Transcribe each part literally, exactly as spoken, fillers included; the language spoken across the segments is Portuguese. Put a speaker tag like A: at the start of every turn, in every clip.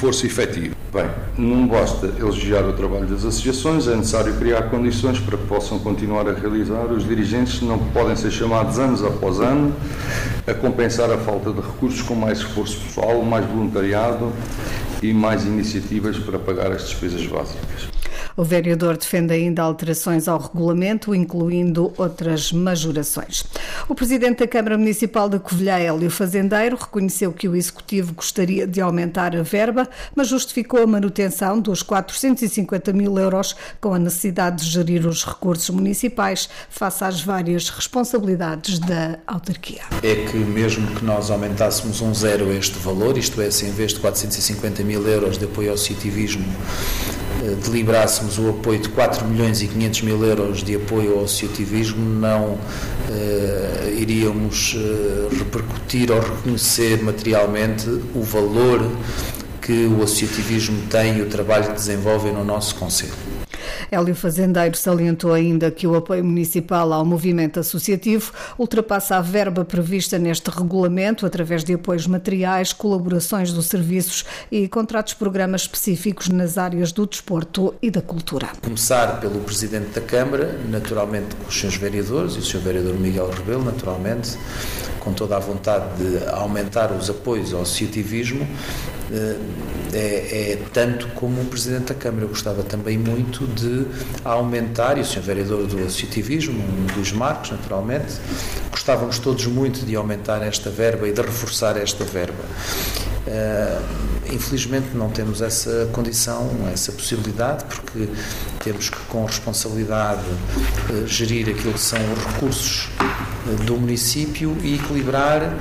A: reforço efetivo. Bem, não basta elogiar o trabalho das associações, é necessário criar condições para que possam continuar a realizar. Os dirigentes não podem ser chamados anos após ano a compensar a falta de recursos com mais esforço pessoal, mais voluntariado e mais iniciativas para pagar as despesas básicas.
B: O vereador defende ainda alterações ao regulamento, incluindo outras majorações. O presidente da Câmara Municipal de Covilhã, Hélio Fazendeiro, reconheceu que o Executivo gostaria de aumentar a verba, mas justificou a manutenção dos quatrocentos e cinquenta mil euros com a necessidade de gerir os recursos municipais face às várias responsabilidades da autarquia.
C: É que mesmo que nós aumentássemos um zero este valor, isto é, se em vez de quatrocentos e cinquenta mil euros de apoio ao associativismo, deliberássemos o apoio de quatro milhões e quinhentos mil euros de apoio ao associativismo, não eh, iríamos eh, repercutir ou reconhecer materialmente o valor que o associativismo tem e o trabalho que desenvolve no nosso concelho.
B: Hélio Fazendeiro salientou ainda que o apoio municipal ao movimento associativo ultrapassa a verba prevista neste regulamento através de apoios materiais, colaborações dos serviços e contratos de programas específicos nas áreas do desporto e da cultura.
C: Começar pelo Presidente da Câmara, naturalmente com os seus vereadores e o seu vereador Miguel Rebelo, naturalmente, com toda a vontade de aumentar os apoios ao associativismo, é, é tanto como o Presidente da Câmara. Eu gostava também muito de aumentar, e o senhor vereador do associativismo, Luís Marcos, naturalmente, gostávamos todos muito de aumentar esta verba e de reforçar esta verba. Uh, infelizmente não temos essa condição, essa possibilidade, porque temos que, com responsabilidade, uh, gerir aquilo que são os recursos uh, do município e equilibrar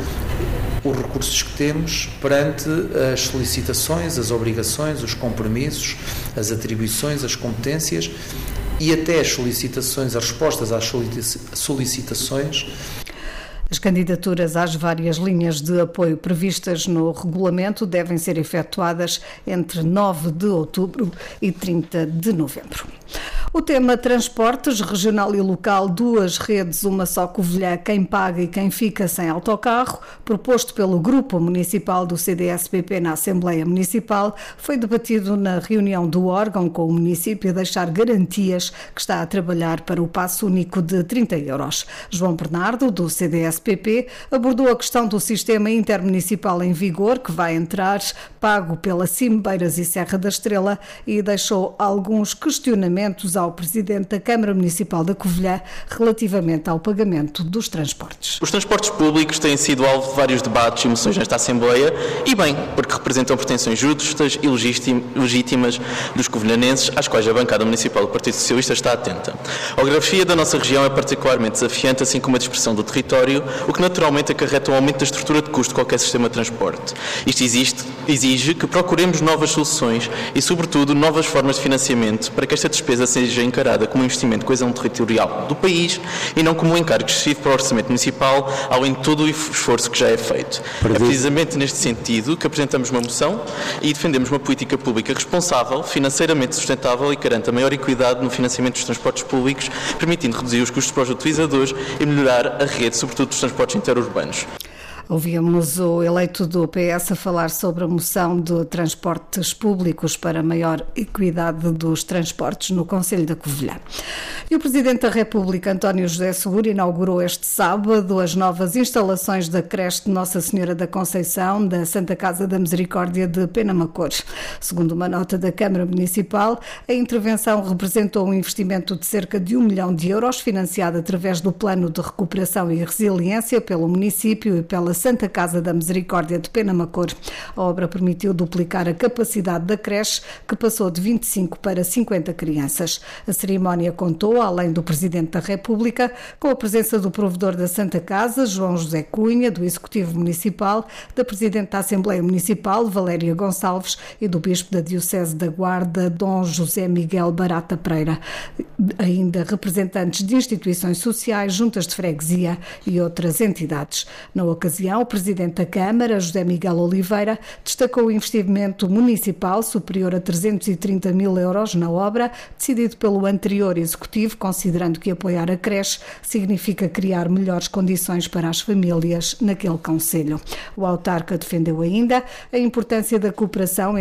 C: os recursos que temos perante as solicitações, as obrigações, os compromissos, as atribuições, as competências e até as solicitações, as respostas às solicitações.
B: As candidaturas às várias linhas de apoio previstas no regulamento devem ser efetuadas entre nove de outubro e trinta de novembro. O tema transportes, regional e local, duas redes, uma só Covilhã, quem paga e quem fica sem autocarro, proposto pelo Grupo Municipal do C D S P P na Assembleia Municipal, foi debatido na reunião do órgão com o município a deixar garantias que está a trabalhar para o passo único de trinta euros. João Bernardo, do C D S P P, abordou a questão do sistema intermunicipal em vigor, que vai entrar pago pela Cime, Beiras e Serra da Estrela, e deixou alguns questionamentos ao Presidente da Câmara Municipal da Covilhã relativamente ao pagamento dos transportes.
D: Os transportes públicos têm sido alvo de vários debates e moções nesta Assembleia, e bem, porque representam pretensões justas e legítimas dos covilhanenses, às quais a bancada municipal do Partido Socialista está atenta. A orografia da nossa região é particularmente desafiante, assim como a dispersão do território, o que naturalmente acarreta um aumento da estrutura de custo de qualquer sistema de transporte. Isto existe, exige que procuremos novas soluções e, sobretudo, novas formas de financiamento para que esta despesa seja encarada como um investimento de coesão territorial do país e não como um encargo excessivo para o orçamento municipal, além de todo o esforço que já é feito. É precisamente neste sentido que apresentamos uma moção e defendemos uma política pública responsável, financeiramente sustentável e que garanta maior equidade no financiamento dos transportes públicos, permitindo reduzir os custos para os utilizadores e melhorar a rede, sobretudo dos transportes interurbanos.
B: Ouvíamos o eleito do P S a falar sobre a moção de transportes públicos para maior equidade dos transportes no Concelho da Covilhã. E o Presidente da República, António José Seguro, inaugurou este sábado as novas instalações da creche de Nossa Senhora da Conceição da Santa Casa da Misericórdia de Penamacor. Segundo uma nota da Câmara Municipal, a intervenção representou um investimento de cerca de um milhão de euros, financiado através do Plano de Recuperação e Resiliência pelo município e pela Santa Casa da Misericórdia de Penamacor. A obra permitiu duplicar a capacidade da creche, que passou de vinte e cinco para cinquenta crianças. A cerimónia contou, além do Presidente da República, com a presença do provedor da Santa Casa, João José Cunha, do Executivo Municipal, da Presidente da Assembleia Municipal, Valéria Gonçalves, e do Bispo da Diocese da Guarda, Dom José Miguel Barata Pereira. Ainda representantes de instituições sociais, juntas de freguesia e outras entidades. Na ocasião, o Presidente da Câmara, José Miguel Oliveira, destacou o investimento municipal superior a trezentos e trinta mil euros na obra, decidido pelo anterior Executivo, considerando que apoiar a creche significa criar melhores condições para as famílias naquele concelho. O autarca defendeu ainda a importância da cooperação